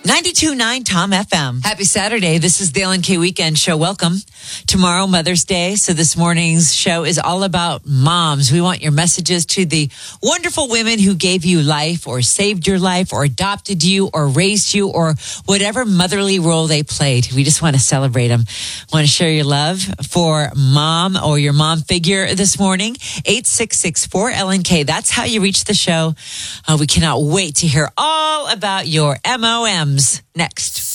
92.9 Tom FM. Happy Saturday. This is the LNK Weekend Show. Welcome. Tomorrow, Mother's Day. So this morning's show is all about moms. We want your messages to the wonderful women who gave you life or saved your life or adopted you or raised you or whatever motherly role they played. We just want to celebrate them. Want to share your love for mom or your mom figure this morning? 866-4LNK. That's how you reach the show. We cannot wait to hear all about your MOMs next.